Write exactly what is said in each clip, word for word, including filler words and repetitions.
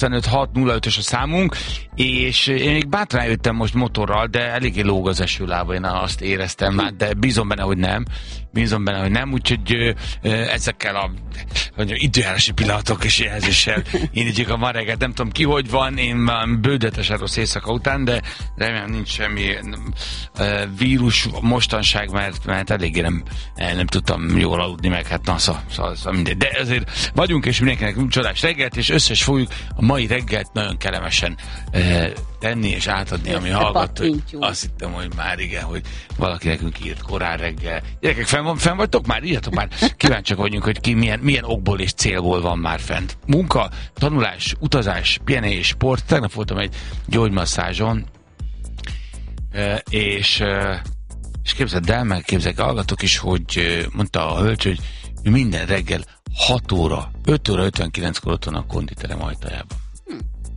ötvenöt hat nulla ötös a számunk, és én még bátran jöttem most motorral, de eléggé lóg az esőlába, én azt éreztem már, de bízom benne, hogy nem. Bízom benne, hogy nem, úgyhogy ö, ö, ezekkel a időjárási pillanatok és jelzéssel indítjuk a ma reggelt. Nem tudom ki, hogy van, én már bődetesen rossz éjszaka után, de remélem nincs semmi ö, vírus mostanság, mert, mert eléggé nem, nem tudtam jól aludni, meg hát na, szó, szó, szó, mindegy. De azért vagyunk, és mindenkinek csodás reggelt, és összes fogjuk a mai reggelt nagyon kellemesen ö, tenni és átadni, ami hallgató. Azt hittem, hogy már igen, hogy valaki nekünk írt korán reggel. Gyerekek, fenn, fenn vagytok már? Írjatok már. Kíváncsiak vagyunk, hogy ki milyen, milyen okból és célból van már fent. Munka, tanulás, utazás, pihenés, sport. Tegnap voltam egy gyógymasszázson, és, és képzeld el, meg képzeljük, hallgatok is, hogy mondta a hölgy, hogy minden reggel hat óra, öt óra ötvenkilenckor ott van a konditerem ajtajában. Hm.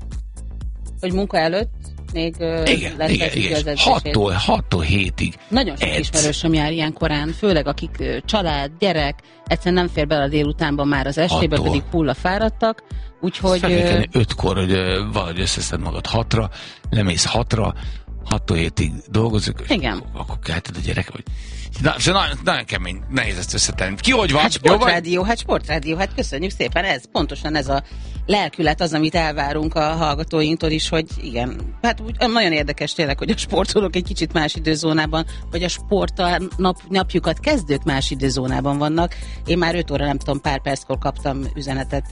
Hogy munka előtt még igen, lesz igen, igen. hattól hétig. Nagyon sok ismerősöm jár ilyen korán, főleg akik család, gyerek, egyszerűen nem fér bele a délutánban már az estébe, pedig hulla fáradtak, úgyhogy... Fel ötkor, hogy valahogy összeszed magad hatra, lemész hatra, hattól hétig dolgozik, igen. Akkor kelted a gyerek, hogy... Na, nagyon, nagyon kemény, nehéz ezt összetenni. Ki hogy van? Hát sportrádió, hát sportrádió, hát köszönjük szépen, ez pontosan ez a lelkület az, amit elvárunk a hallgatóinktól is, hogy igen, hát úgy, nagyon érdekes tényleg, hogy a sportolók egy kicsit más időzónában, vagy a sporttal nap, napjukat kezdők más időzónában vannak. Én már öt óra, nem tudom, pár perckor kaptam üzenetet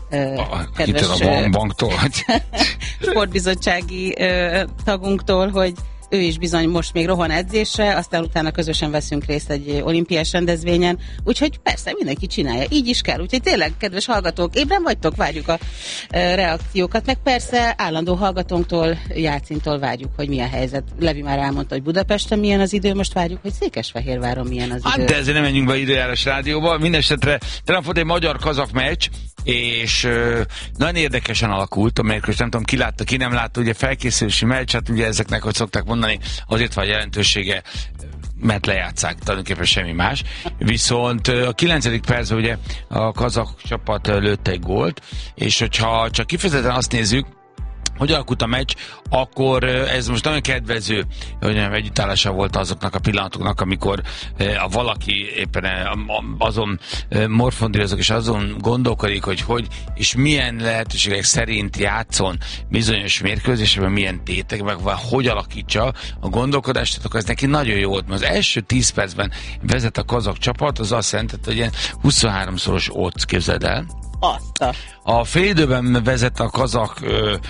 a, kedves a banktól, sportbizottsági ö, tagunktól, hogy ő is bizony most még rohan edzésre, aztán utána közösen veszünk részt egy olimpiás rendezvényen, úgyhogy persze mindenki csinálja, így is kell, úgyhogy tényleg, kedves hallgatók, ébren vagytok, várjuk a e, reakciókat, meg persze állandó hallgatónktól, Jácintól várjuk, hogy milyen helyzet. Levi már elmondta, hogy Budapesten milyen az idő, most várjuk, hogy Székesfehérváron milyen az idő. Hát de ezért nem menjünk be időjárás rádióba, mindenesetre talán volt egy magyar-kazak meccs, és uh, nagyon érdekesen alakult a mérkőzés, nem tudom, ki látta, ki nem látta, ugye felkészülési meccs, hát ugye ezeknek, hogy szokták mondani, azért van jelentősége, mert lejátszák, tulajdonképpen semmi más. Viszont a kilencedik percben ugye a kazak csapat lőtt egy gólt, és hogyha csak kifejezetten azt nézzük, hogy alakult a meccs, akkor ez most nagyon kedvező, hogy nem együttállása volt azoknak a pillanatoknak, amikor a valaki éppen azon morfondírozok, és azon gondolkodik, hogy hogy és milyen lehetőségek szerint játszon bizonyos mérkőzésben, milyen tétekben, vagy hogy alakítsa a gondolkodást, tehát akkor ez neki nagyon jó volt. Mert az első tíz percben vezet a kazak csapat, az azt jelentett, hogy ilyen huszonháromszoros odds, képzeld el. Azt a... a fél időben vezet a kazak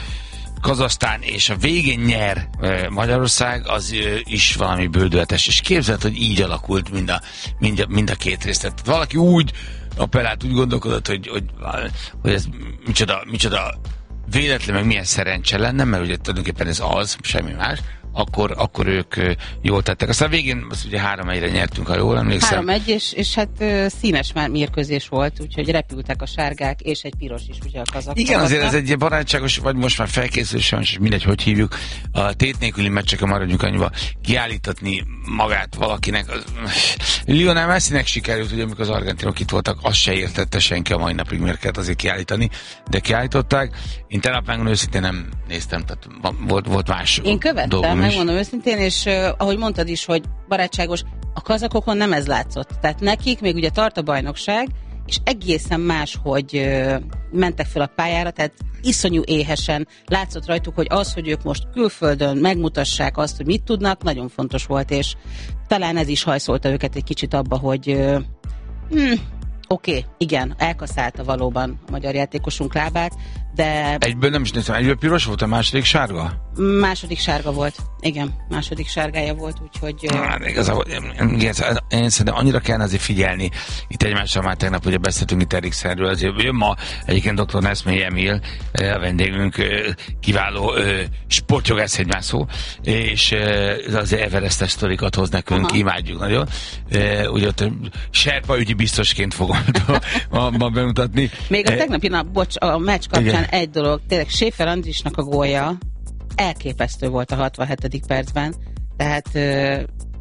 Kazahsztán, és a végén nyer Magyarország, az is valami bődületes, és képzeld, hogy így alakult mind a, mind a, mind a két részt. Tehát valaki úgy appellált, úgy gondolkodott, hogy, hogy, hogy ez micsoda, micsoda véletlen, meg milyen szerencse lenne, mert ugye tulajdonképpen ez az, semmi más, akkor, akkor ők jól tettek. Aztán a végén azt ugye három egyre nyertünk, ha jól emlékszem. három egy, és, és hát uh, színes már mérkőzés volt, úgyhogy repültek a sárgák, és egy piros is ugye a kazak. Igen, azért ez egy barátságos, vagy most már felkészülés, és mindegy, hogy hívjuk, a tét nélküli meccseken maradjunk annyiba, kiállítatni magát valakinek. Az... Lionel Messinek sikerült, ugye amikor az argentinok itt voltak, azt se értette senki a mai napig, miért kellett azért kiállítani, de kiállították. Én tegnap megmondom őszintén nem néztem, tehát volt, volt más. Én követtem, megmondom őszintén, és uh, ahogy mondtad is, hogy barátságos, a kazakokon nem ez látszott. Tehát nekik még ugye tart a bajnokság, és egészen más, hogy uh, mentek fel a pályára, tehát iszonyú éhesen látszott rajtuk, hogy az, hogy ők most külföldön megmutassák azt, hogy mit tudnak, nagyon fontos volt, és talán ez is hajszolta őket egy kicsit abba, hogy uh, hmm, oké, okay, igen, elkaszálta valóban a magyar játékosunk lábát, de... Egyből nem is néztem, egyből piros volt, a második sárga? Második sárga volt, igen, második sárgája volt, úgyhogy... Na, igazából, én, én szerintem annyira kellene azért figyelni, itt egymással már tegnap ugye beszéltünk itt Eriksenről, azért jön ma egyébként doktor Neszmélyi Emil, a vendégünk, kiváló sportjogász egymászó, és az Everestes sztorikat hoz nekünk, aha, imádjuk nagyon. Ugye ott serpa ügyi biztosként fogom ma, ma bemutatni. Még a tegnapi nap, bocs, a meccs kapcsán, igen, egy dolog, tényleg Schäfer Andrisnak a gólja elképesztő volt a hatvanhetedik percben, tehát ö,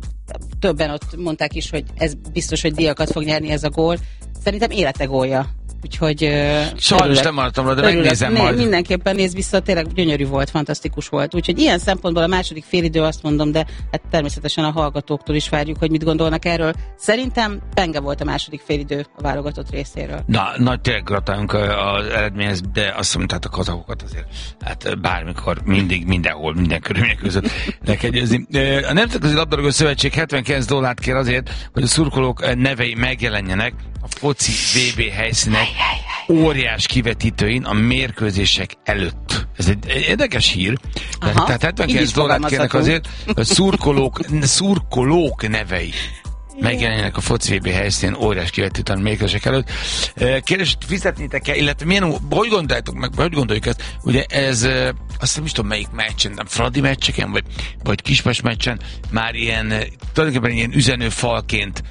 többen ott mondták is, hogy ez biztos, hogy díjakat fog nyerni ez a gól. Szerintem élete gólja. Úgyhogy sajnos nem maradtam rá, de örülök. Megnézem majd. Mindenképpen nézz vissza, tényleg gyönyörű volt, fantasztikus volt. Úgyhogy ilyen szempontból a második félidő azt mondom, de hát természetesen a hallgatóktól is várjuk, hogy mit gondolnak erről. Szerintem penge volt a második félidő a válogatott részéről. Na, nagy tényleg gratulálunk az eredményhez, de azt mondom, tehát a kazakokat azért hát bármikor, mindig, mindenhol, minden körülmények között le kell győzni. A Nemzetközi Labdarúgó Szövetség hetvenkilenc dollárt kér azért, hogy a szurkolók nevei megjelenjenek a foci vé bé helyszínek óriás kivetítőin a mérkőzések előtt. Ez egy érdekes hír. Aha, tehát hetvenkilenc dollárt kérnek azért, hogy szurkolók, szurkolók nevei megjelenjenek a foci vé bé helyszínen óriás kivetítőn a mérkőzések előtt. Kérdés, fizetnétek-e, illetve milyen, hogy gondoljátok meg, hogy gondoljuk ezt? Ugye ez, azt hiszem, is tudom melyik meccsen, nem Fradi meccseken, vagy, vagy Kispest meccsen már ilyen, tulajdonképpen ilyen üzenőfalként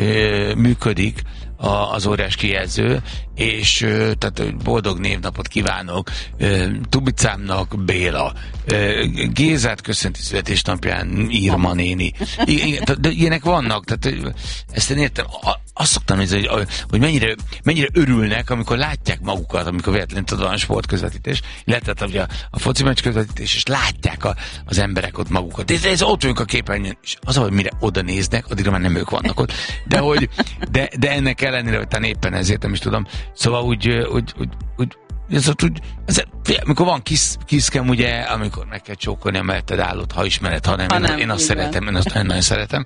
ö, működik a, az óriás kijelző, és ö, tehát boldog névnapot kívánok ö, Tubicámnak Béla, ö, Gézát köszönti születésnapján Irma néni. I, i, de ilyenek vannak, tehát ezt én értem. A, azt szoktam nézni, hogy, hogy mennyire, mennyire örülnek, amikor látják magukat, amikor véletlenül tudod a sportközvetítés, illetve ugye a, a foci meccs közvetítés, és látják a, az emberek ott magukat. Ez, ez ott vagyunk a képernyőn, és az, hogy mire oda néznek, addigra már nem ők vannak ott. De, hogy, de, de ennek ellenére, hogy talán éppen ezért nem is tudom. Szóval úgy, úgy, úgy, úgy ez ott úgy, ez, amikor van kis, kiszkem, ugye, amikor meg kell csókolni a melletted állót, ha ismered, ha nem, ha nem én, én azt szeretem, én azt nagyon szeretem.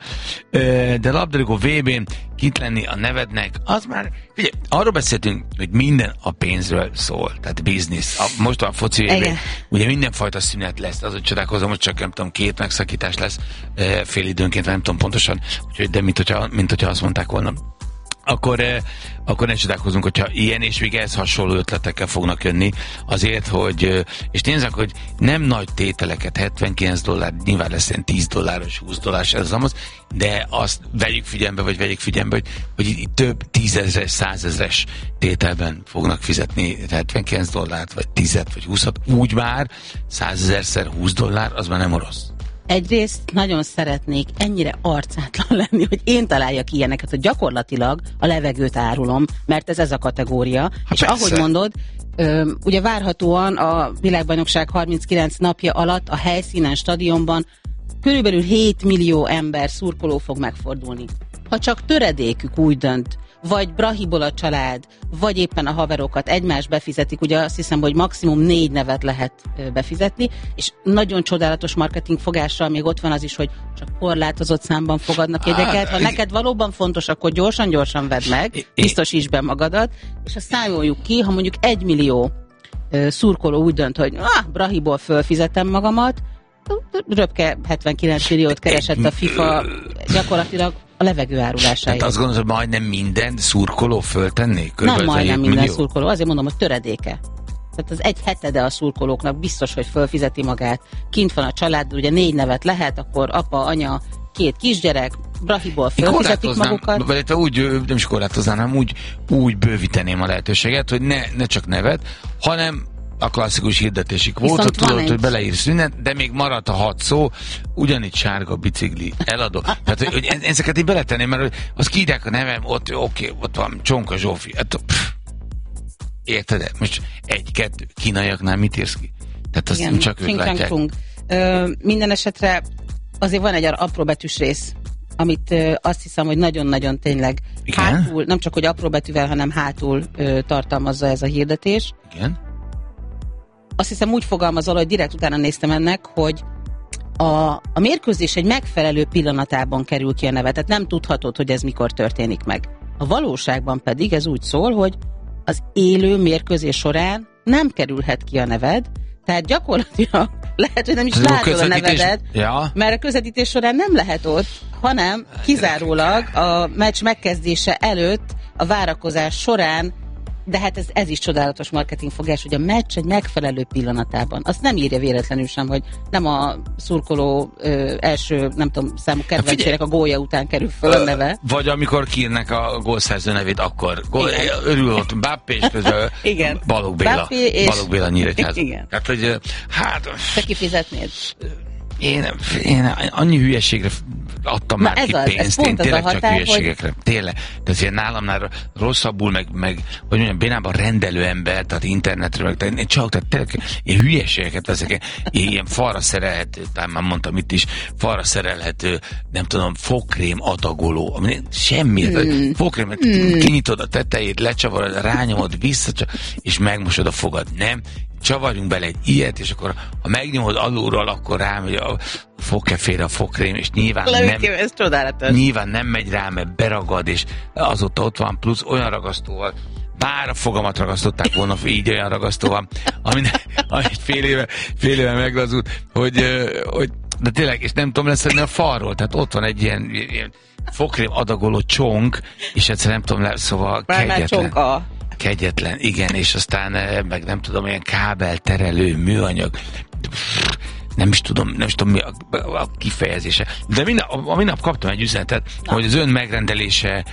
De labdarúgó vé bén kint lenni a nevednek, az már, figyelj, arról beszéltünk, hogy minden a pénzről szól, tehát biznisz. A, most a foci vé bén, ugye mindenfajta szünet lesz, az, hogy csodálkozom, hogy csak nem tudom, két megszakítás lesz fél időnként, nem tudom pontosan, úgyhogy, de mint hogyha, mint hogyha azt mondták volna. Akkor, eh, akkor ne csodálkozunk, hogyha ilyen és még ehhez hasonló ötletekkel fognak jönni azért, hogy, eh, és nézzük, hogy nem nagy tételeket, hetvenkilenc dollár, nyilván lesz ilyen tíz dolláros, húsz dolláros ez az, de azt vegyük figyelembe, vagy vegyük figyelembe, hogy, hogy itt több tízezres, százezres tételben fognak fizetni hetvenkilenc dollárt, vagy tízet, vagy húszat, úgy már százezerszer húsz dollár, az már nem rossz. Egyrészt nagyon szeretnék ennyire arcátlan lenni, hogy én találjak ilyeneket, hogy gyakorlatilag a levegőt árulom, mert ez ez a kategória. Ha és persze. Ahogy mondod, ö, ugye várhatóan a világbajnokság harminckilenc napja alatt a helyszínen, stadionban körülbelül hét millió ember szurkoló fog megfordulni. Ha csak töredékük úgy dönt, vagy Brahiból a család, vagy éppen a haverokat egymást befizetik, ugye azt hiszem, hogy maximum négy nevet lehet befizetni, és nagyon csodálatos marketing fogással még ott van az is, hogy csak korlátozott számban fogadnak jegyeket. Ha neked valóban fontos, akkor gyorsan-gyorsan vedd meg, biztosíts be magadat, és azt számoljuk ki, ha mondjuk egy millió szurkoló úgy dönt, hogy ah, Brahiból fölfizetem magamat, röpke hetvenkilenc milliót keresett a FIFA gyakorlatilag a levegő árulásáért. Tehát azt gondolod, hogy majdnem minden szurkoló föltenné? Nem majdnem minden millió? Szurkoló, azért mondom, hogy töredéke. Tehát az egy hetede a szurkolóknak biztos, hogy fölfizeti magát. Kint van a család, ugye négy nevet lehet, akkor apa, anya, két kisgyerek, Brahiból fölfizetik magukat. Vagy úgy, nem is korlátoznám, hanem úgy, úgy bővíteném a lehetőséget, hogy ne, ne csak nevet, hanem a klasszikus hirdetési kvótot, tudod, egy... hogy beleírsz mindent, de még maradt a hat szó, ugyanígy sárga bicikli eladó. Tehát, hogy, hogy ezeket így beletenném, mert azt kiírják a nevem, ott oké, okay, ott van Csonka Zsófi. Hát, érted? Most egy-kettő kínaiaknál mit írsz ki? Tehát azt igen, csak ők látják. Ö, minden esetre azért van egy apróbetűs rész, amit ö, azt hiszem, hogy nagyon-nagyon tényleg igen? hátul, nem csak hogy apróbetűvel, hanem hátul ö, tartalmazza ez a hirdetés. Igen. Azt hiszem úgy fogalmazol, hogy direkt utána néztem ennek, hogy a, a mérkőzés egy megfelelő pillanatában kerül ki a neve, tehát nem tudhatod, hogy ez mikor történik meg. A valóságban pedig ez úgy szól, hogy az élő mérkőzés során nem kerülhet ki a neved, tehát gyakorlatilag lehet, hogy nem is látod a nevedet, ja. Mert a közvetítés során nem lehet ott, hanem kizárólag a meccs megkezdése előtt, a várakozás során. De hát ez, ez is csodálatos marketingfogás, hogy a meccs egy megfelelő pillanatában. Azt nem írja véletlenül sem, hogy nem a szurkoló ö, első, nem tudom, számú kedvencsének a gólja után kerül föl a neve. Vagy amikor kiírnek a gólszerző nevét, akkor gól, örül ott Mbappé és közben Balogh Béla. És... Balogh Béla Nyíregyháza. Igen. Hát, hogy hát... Te kifizetnéd? Én, én annyi hülyeségre adtam már ez ki az, pénzt, ez én tényleg csak határ, hülyeségekre. hogy... Tényleg. Tehát ilyen nálamnál rosszabbul, meg, meg hogy mondjam, bénában rendelő ember, tehát internetről, meg, tehát én csak, tehát tényleg ilyen hülyeségeket veszek, ilyen falra szerelhető, talán már mondtam itt is, falra szerelhető, nem tudom, fogkrém adagoló, semmi, mm. fogkrémet mm. kinyitod a tetejét, lecsavarod, rányomod vissza, és megmosod a fogad. Nem, csavarjunk bele egy ilyet, és akkor ha megnyomod alulról, akkor rámegy a fogkefére a fogkrém, és nyilván nem, ez csodálatos. Nyilván nem megy rá, mert beragad, és azóta ott van, plusz olyan ragasztóval, bár a fogamat ragasztották volna, így olyan ragasztóval, amit, amit fél éve, fél éve meglazult, hogy, hogy de tényleg, és nem tudom leszedni a falról, tehát ott van egy ilyen, ilyen fogkrém adagoló csonk, és egyszer nem tudom le, szóval bár kegyetlen. Csonka. Kegyetlen, igen, és aztán meg nem tudom, ilyen kábelterelő műanyag, nem is tudom, nem is tudom mi a, a kifejezése. De minden, a, a minap kaptam egy üzenetet, na, hogy az ön megrendelése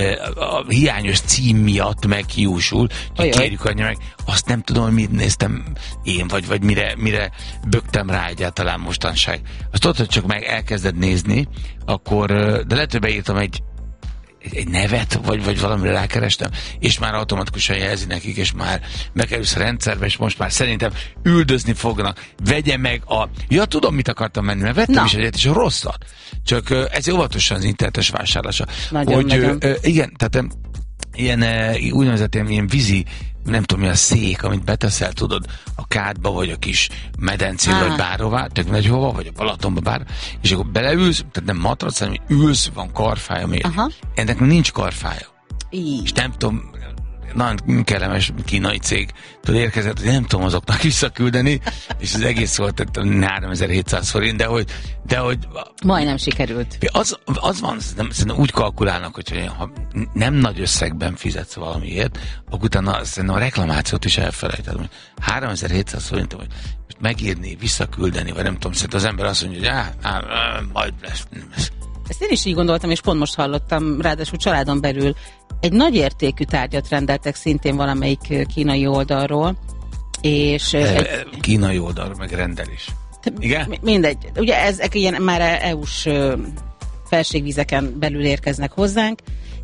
a hiányos cím miatt meghiúsul, hogy kérjük adja meg. Azt nem tudom, hogy mit néztem én, vagy, vagy mire, mire bögtem rá egyáltalán mostanság. Azt tudod, hogy csak meg elkezded nézni, akkor, de lehet, hogy beírtam egy egy nevet, vagy, vagy valamire rákerestem, és már automatikusan jelzi nekik, és már bekerülsz a rendszerbe, és most már szerintem üldözni fognak. Vegye meg a... Ja, tudom, mit akartam menni, mert vettem Na. is egyet, és rosszat. Csak ez óvatosan az internetes vásárlása. Nagyon, hogy, nagyon. Igen, tehát ilyen úgynevezett ilyen vízi, nem tudom mi a szék, amit beteszel, tudod, a kádba, vagy a kis medencébe, ah. vagy bárhová, tök megy hova, vagy a Balatonba, bár, és akkor beleülsz, tehát nem matrac, hanem ülsz, van karfája még. Aha. Ennek nincs karfája. Így. És nem tudom, nagyon kellemes kínai cég tudod, érkezett, hogy nem tudom azoknak visszaküldeni, és az egész volt háromezer-hétszáz forint, de hogy, de hogy majdnem sikerült. Az, az van, szerintem úgy kalkulálnak, hogy ha nem nagy összegben fizetsz valamiért, akkor utána szerintem a reklamációt is elfelejted. háromezer-hétszáz forint, hogy most megírni, visszaküldeni, vagy nem tudom, szerintem az ember azt mondja, hogy á, á, á, majd lesz. Ezt én is így gondoltam, és pont most hallottam, ráadásul családon belül egy nagy értékű tárgyat rendeltek szintén valamelyik kínai oldalról, és... E, egy, kínai oldalról, meg rendelés. Igen? Mindegy. Ugye ezek ilyen már é u-s felségvizeken belül érkeznek hozzánk,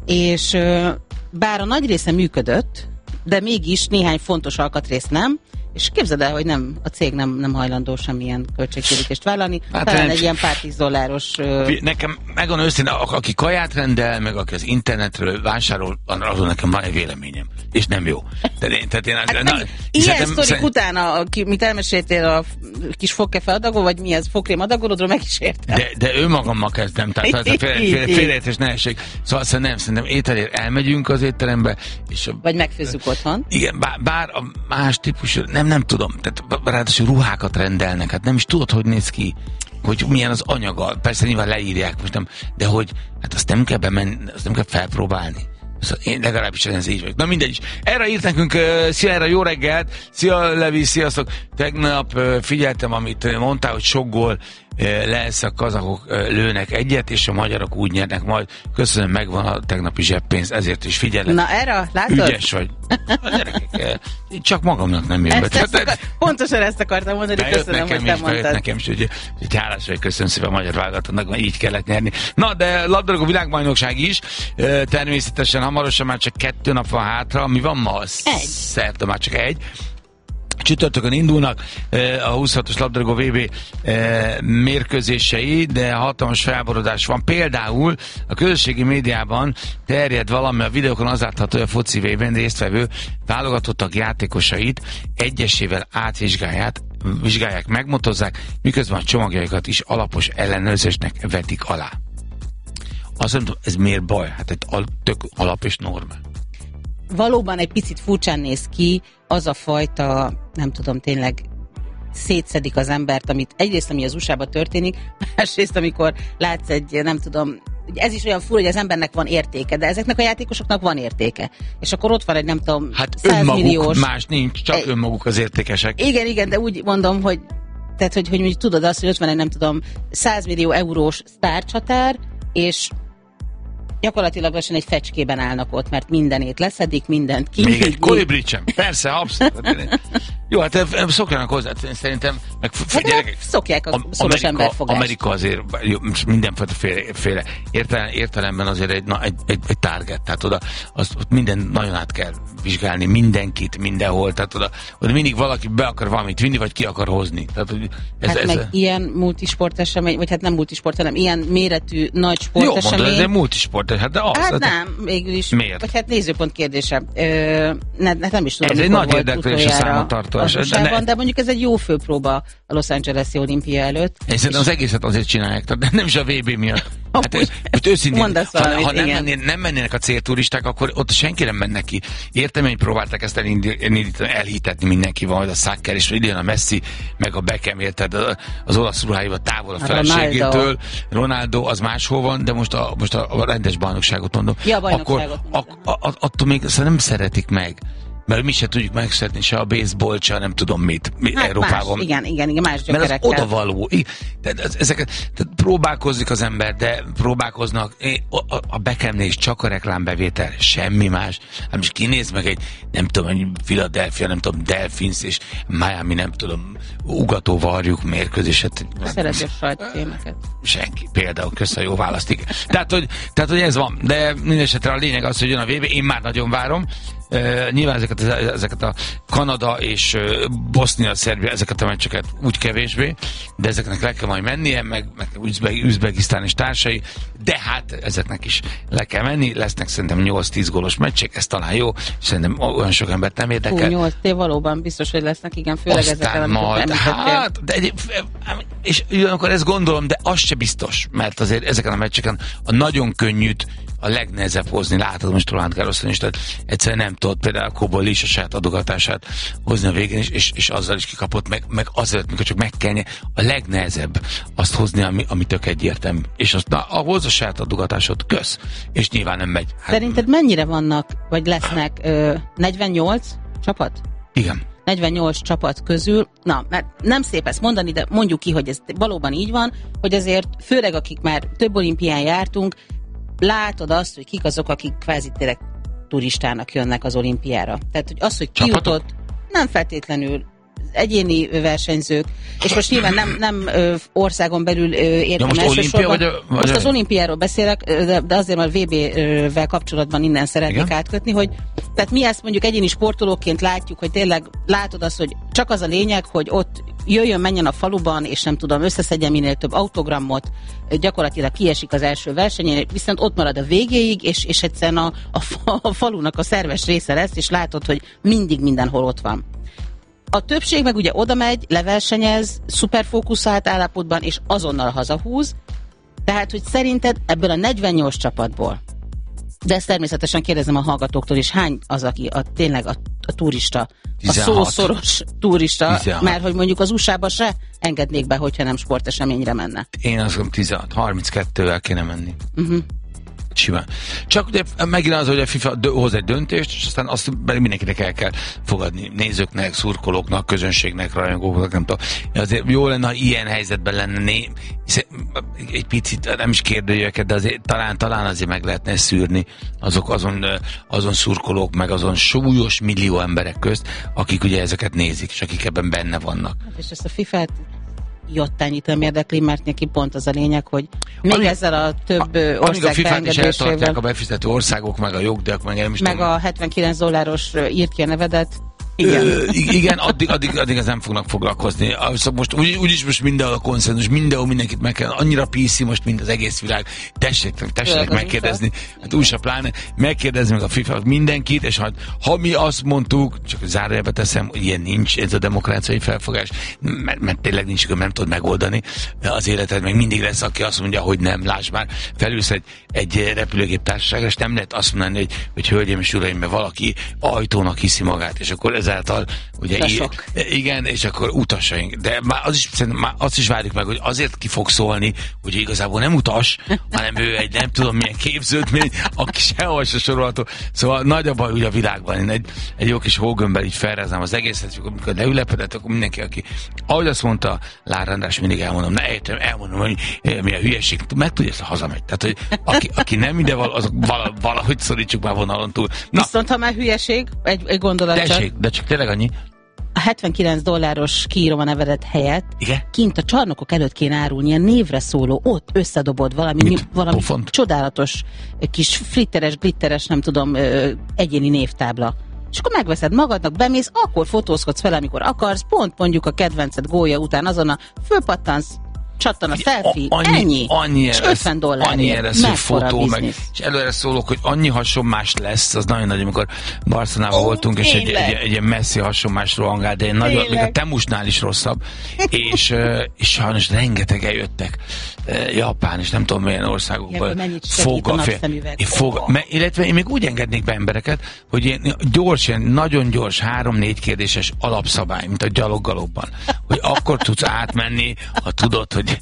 és bár a nagy része működött, de mégis néhány fontos alkatrész nem, és képzeld el, hogy nem, a cég nem, nem hajlandó semmilyen költségtérítést vállalni. Hát talán egy ilyen pár tíz dolláros... Uh... Nekem megvan őszintén, aki kaját rendel, meg aki az internetről vásárol, azon nekem van egy véleményem. És nem jó. Tehát én, tehát én az, hát na, ilyen sztorik szerint... utána, aki, mit elmeséltél a kis fogkefe adagol, vagy mi ez, fogkrém adagolódról, meg is értem. De, de ő magammal kezdem, tehát félreértés nehézség. Szóval nem, szerintem ételért elmegyünk az étterembe, és... A, vagy megfőzzük otthon. Igen, bár, bár a más típusú, nem, nem tudom, tehát ráadásul ruhákat rendelnek, hát nem is tudod, hogy néz ki, hogy milyen az anyaga. Persze nyilván leírják most nem, de hogy hát azt nem kell bemenni, azt nem kell felpróbálni. Szóval én legalábbis ez így vagyok. Na mindegy is. Erre írt nekünk, uh, szia, erre jó reggelt, szia Levi, sziasztok. Tegnap uh, figyeltem, amit mondtál, hogy sok gól uh, lesz, a kazakok uh, lőnek egyet, és a magyarok úgy nyernek majd. Köszönöm, megvan a tegnapi zseppénz, ezért is figyelek. Na erre, látod? Ügyes vagy. A gyerekek, uh, csak magamnak nem jön be. Ezt akar, pontosan ezt akartam mondani, köszönöm, hogy te mondtad. Nekem is, hogy, hogy hálás vagy, köszönöm szépen a magyar válogatotnak, így kellett nyerni. Na, de labdarúgó világbajnokság is, uh, természetesen hamarosan már csak kettő nap van hátra. Mi van ma? Egy. Szerda már csak egy. Csütörtökön indulnak a huszonhatos labdarúgó vé bé mérkőzései, de hatalmas felborodás van. Például a közösségi médiában terjed valami, a videókon az látható, hogy a foci vé bén résztvevő válogatottak játékosait egyesével átvizsgálják, vizsgálják, megmotozzák, miközben a csomagjaikat is alapos ellenőrzésnek vetik alá. Azt mondom, ez miért baj? Hát egy al- tök alap és normál. Valóban egy picit furcsán néz ki az a fajta, nem tudom, tényleg szétszedik az embert, amit egyrészt, ami az u es á-ban történik, másrészt, amikor látsz egy, nem tudom, ez is olyan fura, hogy az embernek van értéke, de ezeknek a játékosoknak van értéke. És akkor ott van egy, nem tudom, hát százmilliós... más nincs, csak egy... önmaguk az értékesek. Igen, igen, de úgy mondom, hogy tehát, hogy, hogy, hogy tudod azt, hogy ott van egy, nem tudom, száz millió eurós sztárcsatár, és gyakorlatilag lassan egy fecskében állnak ott, mert mindenét leszedik, mindent ki. Még egy kolibrit sem. Persze, abszolút. Jó, hát szokjanak hozzá, szerintem, meg hát szokják a szoros emberfogást. Amerika azért mindenféle értelem, értelemben azért egy, na, egy, egy, egy target, tehát oda az, ott minden nagyon át kell vizsgálni, mindenkit, mindenhol, tehát oda, oda mindig valaki be akar valamit vinni, vagy ki akar hozni. Tehát, ez, hát ez meg a... ilyen multisportesemény, vagy hát nem multisport, hanem ilyen méretű nagy sportesemény. Jó, mondod, ez egy multisport, hát de az. Hát hát nem, végül is. Miért? Vagy hát nézőpont kérdése. Ö, ne, nem is tudom, ez egy nagy érdeklődés a számotartás. De, ne... de mondjuk ez egy jó főpróba a Los Angeles-i olimpia előtt. Én szerintem az egészet azért csinálják, tehát nem is a vé bé miatt. Hát ez, most őszintén, ha, ha nem, mennének, nem mennének a célturisták, akkor ott senki nem menne ki. Értem, hogy próbálták ezt elindítani, elhitetni mindenki van, hogy a Sacker, és idén a Messi, meg a Beckham, érted, az olasz ruháival távol a feleségétől. Ronaldo. Ronaldo az máshol van, de most a, most a rendes bajnokságot mondom. Ja, bajnokságot akkor a, a, a, attól még nem szeretik meg. Mert mi se tudjuk megszeretni se a baseball, se nem tudom mit, mi hát Európában. Más, igen, igen, igen, más gyökerekkel. Mert az odavaló. Tehát, ezeket, tehát próbálkozik az ember, de próbálkoznak. A, a Beckhamnél is csak a reklámbevétel, semmi más. Hát most kinéz meg egy, nem tudom, egy Philadelphia, nem tudom, Delfins és Miami, nem tudom, ugató varjuk mérkőzéset. Szereti a sajtfilmeket. Senki, például, köszönöm, jó választ, igen. Tehát hogy, tehát, hogy ez van, de mindesetre a lényeg az, hogy jön a vé bé, én már nagyon várom. Uh, nyilván ezeket, ezeket a Kanada és uh, Bosznia, Szerbia, ezeket a meccseket úgy kevésbé, de ezeknek le kell majd mennie, meg, meg Üzbegisztán és társai, de hát ezeknek is le kell menni, lesznek szerintem nyolc-tíz gólos meccsek, ez talán jó, szerintem olyan sok embert nem érdekel. Hú, nyolc tév valóban biztos, hogy lesznek, igen, főleg ezekkel, amit majd, hát, de egy, és akkor ezt gondolom, de az se biztos, mert azért ezeken a meccseken a nagyon könnyűt a legnehezebb hozni, látod most Roland Garroson is, tehát egyszerűen nem tudott például Kobol is a saját adogatását hozni a végén is, és, és azzal is kikapott, meg, meg azért, mikor csak meg kell a legnehezebb azt hozni, ami, ami tök egyértelmű. És azt, na, ahhoz a saját adogatásod, kösz. És nyilván nem megy. Hát, szerinted mennyire vannak, vagy lesznek ö, negyvennyolc csapat? Igen. negyvennyolc csapat közül, na, mert nem szép ezt mondani, de mondjuk ki, hogy ez valóban így van, hogy azért főleg akik már több olimpián jártunk, látod azt, hogy kik azok, akik kvázi tényleg turistának jönnek az olimpiára. Tehát, hogy az, hogy kijutott, nem feltétlenül egyéni versenyzők, és most nyilván nem, nem ö, országon belül ö, értem ja, elsősorban. Vagy a, vagy most a... az olimpiáról beszélek, de, de azért már vé bé-vel kapcsolatban innen szeretnék igen? átkötni, hogy tehát mi ezt mondjuk egyéni sportolóként látjuk, hogy tényleg látod azt, hogy csak az a lényeg, hogy ott jöjjön, menjen a faluban, és nem tudom, összeszedjen minél több autogramot, gyakorlatilag kiesik az első versenyen, viszont ott marad a végéig, és, és egyszerűen a, a, a falunak a szerves része lesz, és látod, hogy mindig mindenhol ott van. A többség meg ugye oda megy, leversenyez, szuperfókuszált állapotban, és azonnal hazahúz. Tehát, hogy szerinted ebből a negyvennyolc csapatból, de ezt természetesen kérdezem a hallgatóktól is, hány az, aki a, tényleg a, a turista, tizenhat. A szószoros turista, tizenhat. Mert hogy mondjuk az u es á-ba se engednék be, hogyha nem sporteseményre menne. Én azt mondom, tizenhat, harminckettővel kéne menni. Uh-huh. Simán. Csak ugye megint az, hogy a FIFA hoz egy döntést, és aztán azt mindenkinek el kell fogadni. Nézőknek, szurkolóknak, közönségnek, rajongóknak, nem tudom. Azért jó lenne, ha ilyen helyzetben lenne né... egy picit, nem is kérdőjeket, de azért talán, talán azért meg lehetne szűrni azok, azon, azon szurkolók, meg azon súlyos millió emberek közt, akik ugye ezeket nézik, és akik ebben benne vannak. Hát és ezt a fifát jottányit nem érdekli, mert neki pont az a lényeg, hogy még amíg, ezzel a több a, ország a fifát is eltartják a befizető országok, meg a jogdíjak, meg nem is meg tudom. A hetvenkilenc dolláros írt ki a nevedet. Igen, Ö, igen addig, addig, addig az nem fognak foglalkozni. Most úgy, úgyis most mindenhol a konszenzus, mindenhol mindenkit meg kell, annyira pé cé most, mint az egész világ. Tessék, tessék megkérdezni, hát u es á pláne, megkérdezni meg a FIFA mindenkit, és ha, ha mi azt mondtuk, csak zárójelbe teszem, hogy ilyen nincs, ez a demokráciai felfogás, mert, mert tényleg nincs, nem tudod megoldani az életed, meg mindig lesz, aki azt mondja, hogy nem, lásd már, felülsz egy, egy repülőgép társaságra, és nem lehet azt mondani, hogy, hogy hölgyeim és uraim, mert valaki ajtónak hiszi magát, és akkor ez ezáltal ugye Utasok. igen, és akkor utasaink. De már, az is, már azt is várjuk meg, hogy azért ki fog szólni, hogy igazából nem utas, hanem ő egy nem tudom milyen képződmény, aki sehol se sorolható. Szóval nagy a baj ugye a világban. Én egy, egy jó kis hógömbbel így felreznám az egészet, amikor leülepedett, akkor mindenki, aki, ahogy azt mondta Lár András, mindig elmondom, ne értem, elmondom, hogy milyen hülyeség, meg tudja, ezt hazamegy. Tehát, hogy aki, aki nem ide val, azok valahogy szorítsuk már vonalon túl. Na, viszont ha már hülyeség, egy, egy gondolat tessék, csak. de csak tényleg annyi. A hetvenkilenc dolláros kiírom a nevedet helyett, Igen? kint a csarnokok előtt kéne árulni, ilyen névre szóló, ott összedobod valami, Mit? valami Pofont? csodálatos, kis flitteres, glitteres, nem tudom, ö, egyéni névtábla. És akkor megveszed magadnak, bemész, akkor fotózkodsz fel, amikor akarsz, pont mondjuk a kedvenced gólya után azonnal fölpattansz, csattan a selfie, annyi, ennyi, annyi és ötven dollárért. annyi eresző Mekkora fotó, meg, biznisz. és előre szólok, hogy annyi hasonlás lesz, az nagyon nagy, amikor Barcelonában Ó, voltunk, és egy, tényleg. egy, egy ilyen messzi hasonlás rohangál, de egy nagyon, még a Temusnál is rosszabb, és, ö, és sajnos rengeteg eljöttek Japán, és nem tudom milyen országokból. Igen, mennyit segít a napszemüveg. Én fog, Oh. me, illetve én még úgy engednék be embereket, hogy én gyors, ilyen nagyon gyors, három-négy kérdéses alapszabály, mint a gyaloggalopban, hogy akkor tudsz átmenni, ha tudod, hogy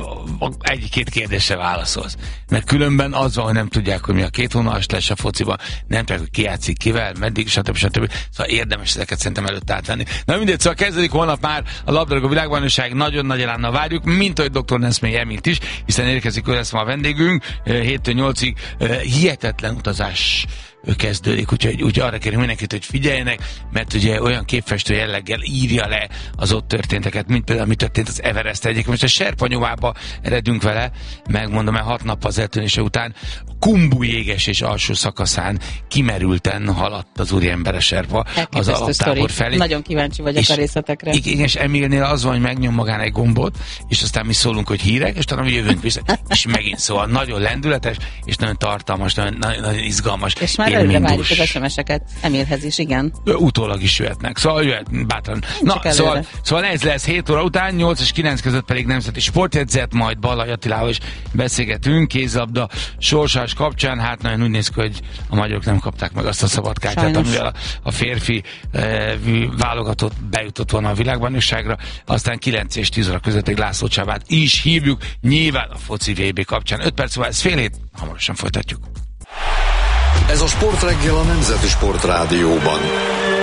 egy-két kérdésre válaszolsz. Mert különben az van, hogy nem tudják, hogy mi a két vonalas lesz a fociban, nem tudják, hogy ki játszik kivel, meddig, stb. stb. Szóval érdemes ezeket szerintem előtt átvenni. Na mindegy, szóval kezdődik holnap már a labdarúgó világbajnokság, nagyon nagy elánnal várjuk, mint ahogy doktor Neszmélyi Emilt is, hiszen érkezik, ő lesz ma a vendégünk, héttől nyolcig hihetetlen utazás kezdődik, úgyhogy, úgyhogy arra kérünk mindenkit, hogy figyeljenek, mert ugye olyan képfestő jelleggel írja le az ott történteket, mint például mi történt az Everest egyik. Most a Serpanyovába eredünk vele, megmondom, mert hat nap az eltűnése után Kumbu jéges és alsó szakaszán kimerülten haladt az úriember a Serpa az alaptábor felé. Nagyon kíváncsi vagyok és, a részletekre. Igen, és Emilnél az van, hogy megnyom magán egy gombot, és aztán mi szólunk, hogy hírek, és talán jövünk vissza. És megint szóval nagyon lendületes, és nagyon tartalmas, nagyon, nagyon, nagyon izgalmas. És már előre várjuk az es em es-eket Emilhez is, igen. Utólag is jöhetnek, szóval jöhet bátran. Na, szóval, szóval ez lesz hét óra után, nyolc és kilenc között pedig nemzeti sportjegyzet, majd Ballai Attilával is beszélgetünk, kézlabda sorsás kapcsán, hát nagyon úgy néz ki, hogy a magyarok nem kapták meg azt a szabadkártyát, amivel a, a férfi eh, válogatott bejutott volna a világbajnokságra, aztán kilenc és tíz óra között egy László Csabát is hívjuk, nyilván a foci vé bé kapcsán. öt perc szóval ez fél hét, hamarosan folytatjuk. Ez a Sportreggel a Nemzeti Sportrádióban.